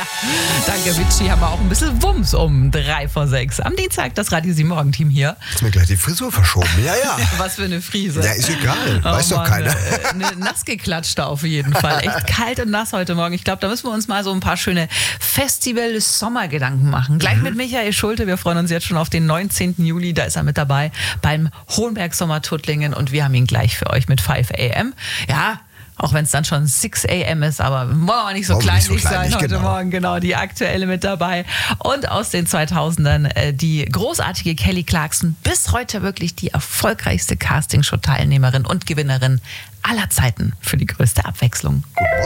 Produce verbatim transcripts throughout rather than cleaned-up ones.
Danke, Vici. Haben wir auch ein bisschen Wumms um drei vor sechs. Am Dienstag das Radio sieben Morgenteam hier. Ist mir gleich die Frisur verschoben. Ja, ja. Was für eine Frise. Ja, ist egal. Oh, Weiß doch Mann, keiner. Äh, eine nassgeklatschte auf jeden Fall. Echt kalt und nass heute Morgen. Ich glaube, da müssen wir uns mal so ein paar schöne Festival-Sommergedanken machen. Gleich mhm. mit Michael Schulte. Wir freuen uns jetzt schon auf den neunzehnten Juli. Da ist er mit dabei beim Hohenberg Sommer Tuttlingen. Und wir haben ihn gleich für euch mit fünf a m. Ja, auch wenn es dann schon sechs a m ist, aber wollen wir nicht so oh, kleinlich nicht so sein heute genau. Morgen. Genau, die aktuelle mit dabei. Und aus den zweitausendern äh, die großartige Kelly Clarkson. Bis heute wirklich die erfolgreichste Castingshow-Teilnehmerin und Gewinnerin aller Zeiten für die größte Abwechslung.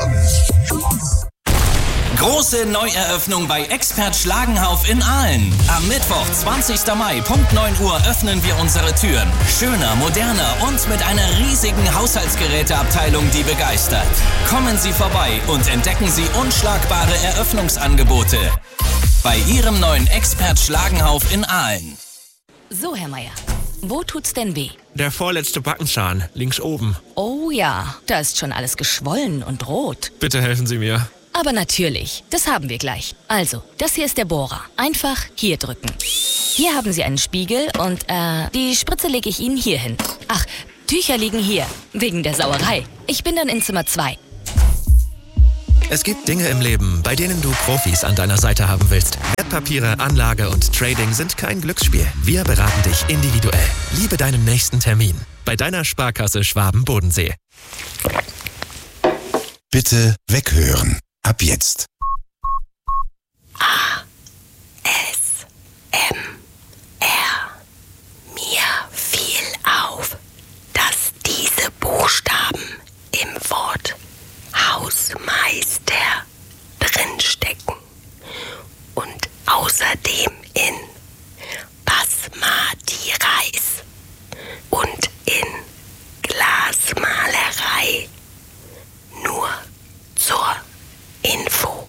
Große Neueröffnung bei Expert Schlagenhauf in Aalen. Am Mittwoch, zwanzigsten Mai, Punkt neun Uhr, öffnen wir unsere Türen. Schöner, moderner und mit einer riesigen Haushaltsgeräteabteilung, die begeistert. Kommen Sie vorbei und entdecken Sie unschlagbare Eröffnungsangebote bei Ihrem neuen Expert Schlagenhauf in Aalen. So, Herr Meier, wo tut's denn weh? Der vorletzte Backenzahn, links oben. Oh ja, da ist schon alles geschwollen und rot. Bitte helfen Sie mir. Aber natürlich, das haben wir gleich. Also, das hier ist der Bohrer. Einfach hier drücken. Hier haben Sie einen Spiegel und äh, die Spritze lege ich Ihnen hier hin. Ach, Tücher liegen hier, wegen der Sauerei. Ich bin dann in Zimmer zwei. Es gibt Dinge im Leben, bei denen du Profis an deiner Seite haben willst. Wertpapiere, Anlage und Trading sind kein Glücksspiel. Wir beraten dich individuell. Liebe deinen nächsten Termin. Bei deiner Sparkasse Schwaben-Bodensee. Bitte weghören. Ab jetzt. A, S, M, R. Mir fiel auf, dass diese Buchstaben im Wort Hausmeister drinstecken und außerdem in Basmati Reis und in Glasmalerei. Nur zur Info.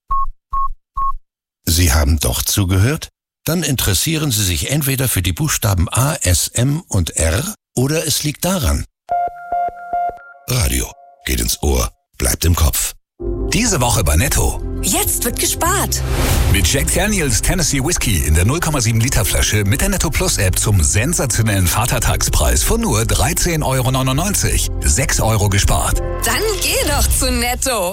Sie haben doch zugehört? Dann interessieren Sie sich entweder für die Buchstaben A, S, M und R oder es liegt daran. Radio geht ins Ohr, bleibt im Kopf. Diese Woche bei Netto. Jetzt wird gespart. Mit Jack Daniels Tennessee Whiskey in der null Komma sieben Liter Flasche mit der Netto Plus App zum sensationellen Vatertagspreis von nur dreizehn Euro neunundneunzig. sechs Euro gespart. Dann geh doch zu Netto.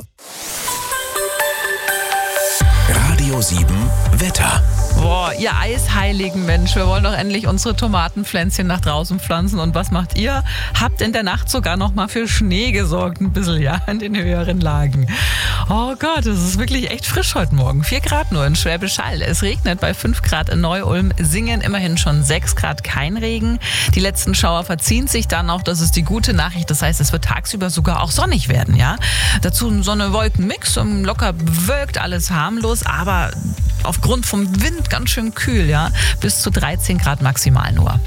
Radio sieben Wetter. Boah, ihr eisheiligen Mensch, wir wollen doch endlich unsere Tomatenpflänzchen nach draußen pflanzen. Und was macht ihr? Habt in der Nacht sogar noch mal für Schnee gesorgt, ein bisschen, ja, in den höheren Lagen. Oh Gott, es ist wirklich echt frisch heute Morgen. vier Grad nur in Schwäbisch Hall. Es regnet bei fünf Grad in Neu-Ulm. Singen immerhin schon sechs Grad, kein Regen. Die letzten Schauer verziehen sich dann auch. Das ist die gute Nachricht. Das heißt, es wird tagsüber sogar auch sonnig werden, ja. Dazu ein Sonne-Wolken-Mix, locker bewölkt, alles harmlos, aber aufgrund vom Wind ganz schön kühl, ja. Bis zu dreizehn Grad maximal nur.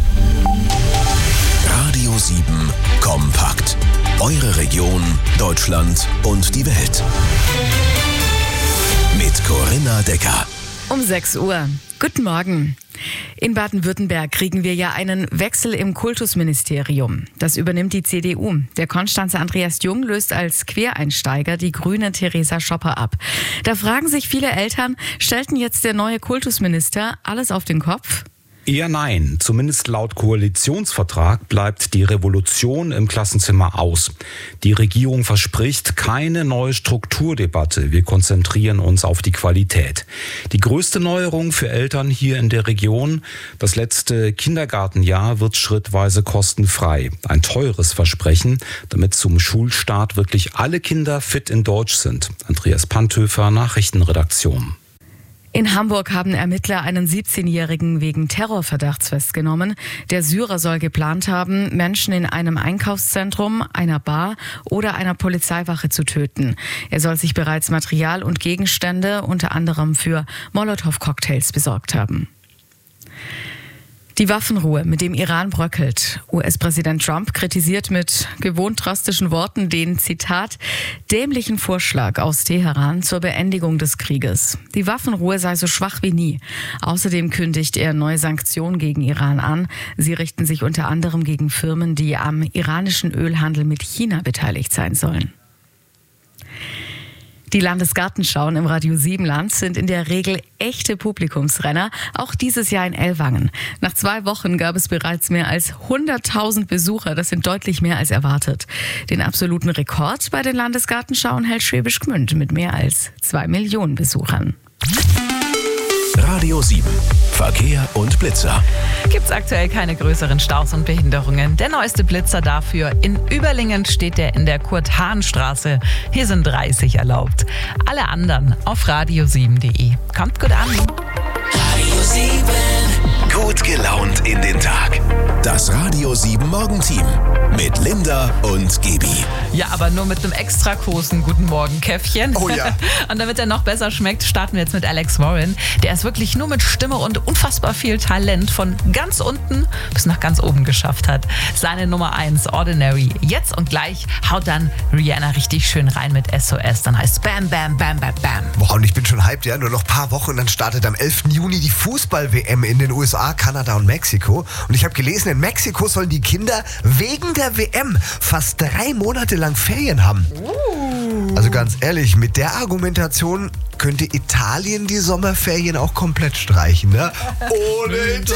Radio sieben Kompakt. Eure Region, Deutschland und die Welt. Mit Corinna Decker. Um sechs Uhr. Guten Morgen. In Baden-Württemberg kriegen wir ja einen Wechsel im Kultusministerium. Das übernimmt die C D U. Der Konstanzer Andreas Jung löst als Quereinsteiger die grüne Theresa Schopper ab. Da fragen sich viele Eltern, stellten jetzt der neue Kultusminister alles auf den Kopf? Eher nein. Zumindest laut Koalitionsvertrag bleibt die Revolution im Klassenzimmer aus. Die Regierung verspricht keine neue Strukturdebatte. Wir konzentrieren uns auf die Qualität. Die größte Neuerung für Eltern hier in der Region: das letzte Kindergartenjahr wird schrittweise kostenfrei. Ein teures Versprechen, damit zum Schulstart wirklich alle Kinder fit in Deutsch sind. Andreas Panthöfer, Nachrichtenredaktion. In Hamburg haben Ermittler einen siebzehnjährigen wegen Terrorverdachts festgenommen. Der Syrer soll geplant haben, Menschen in einem Einkaufszentrum, einer Bar oder einer Polizeiwache zu töten. Er soll sich bereits Material und Gegenstände unter anderem für Molotow-Cocktails besorgt haben. Die Waffenruhe mit dem Iran bröckelt. U S-Präsident Trump kritisiert mit gewohnt drastischen Worten den, Zitat, dämlichen Vorschlag aus Teheran zur Beendigung des Krieges. Die Waffenruhe sei so schwach wie nie. Außerdem kündigt er neue Sanktionen gegen Iran an. Sie richten sich unter anderem gegen Firmen, die am iranischen Ölhandel mit China beteiligt sein sollen. Die Landesgartenschauen im Radio Siebenland sind in der Regel echte Publikumsrenner, auch dieses Jahr in Ellwangen. Nach zwei Wochen gab es bereits mehr als hunderttausend Besucher, das sind deutlich mehr als erwartet. Den absoluten Rekord bei den Landesgartenschauen hält Schwäbisch Gmünd mit mehr als zwei Millionen Besuchern. Radio sieben. Verkehr und Blitzer. Gibt's aktuell keine größeren Staus und Behinderungen. Der neueste Blitzer dafür. In Überlingen steht der in der Kurt-Hahn-Straße. Hier sind dreißig erlaubt. Alle anderen auf radio sieben punkt de. Kommt gut an. Radio sieben. Gut gelaunt in den Tag. Das Radio sieben Morgenteam mit Linda und Gebi. Ja, aber nur mit einem extra großen Guten Morgen Käffchen. Oh ja. Und damit er noch besser schmeckt, starten wir jetzt mit Alex Warren. Der es wirklich nur mit Stimme und unfassbar viel Talent von ganz unten bis nach ganz oben geschafft hat. Seine Nummer eins, Ordinary. Jetzt und gleich haut dann Rihanna richtig schön rein mit S O S. Dann heißt Bam, Bam, Bam, Bam, Bam. Boah, und ich bin schon hyped, ja. Nur noch ein paar Wochen und dann startet am elften Juni die Fußball-W M in den U S A, Kanada und Mexiko. Und ich habe gelesen, in Mexiko sollen die Kinder wegen der W M fast drei Monate lang Ferien haben. Uh. Also ganz ehrlich, mit der Argumentation könnte Italien die Sommerferien auch komplett streichen, ne? Ohne Italien!